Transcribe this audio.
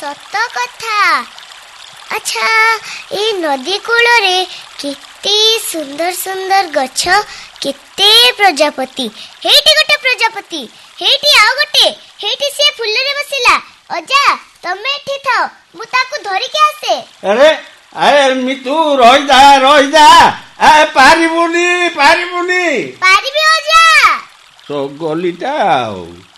सत कथा। अच्छा ए नदी कूल रे केते सुंदर सुंदर गछ, केते प्रजापति। हेटी गोटे प्रजापति, हेटी आउ गोटे, हेटी से फुल रे बसिला। अजा तमे एठी थाओ, मु ताकू धरि के आसे। अरे अरे मितू रहिदा पारिबुनी पारिबी अजा। सो गलिटा।